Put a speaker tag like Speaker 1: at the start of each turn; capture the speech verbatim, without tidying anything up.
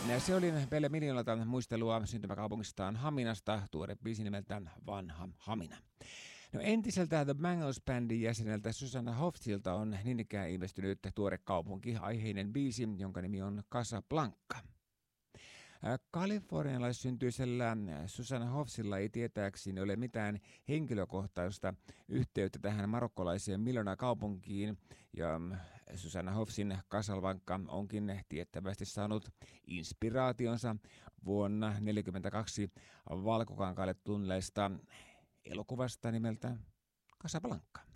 Speaker 1: Se oli Pelle Miljoonalta muistelua syntymäkaupungistaan Haminasta, tuore biisi nimeltään Vanha Hamina. No, entiseltä The Bangles-bändin jäseneltä Susanna Hoffsilta on niin ikään ilmestynyt tuore kaupunki-aiheinen biisi, jonka nimi on Casablanca. Kalifornialaissyntyisellä Susanna Hoffsilla ei tietääkseni ole mitään henkilökohtaista yhteyttä tähän marokkolaiseen miljoonakaupunkiin, ja Susanna Hoffsin Casablanca onkin tiettävästi saanut inspiraationsa vuonna tuhatyhdeksänsataaneljäkymmentäkaksi Valkokankaalle tulleesta elokuvasta nimeltä Casablanca.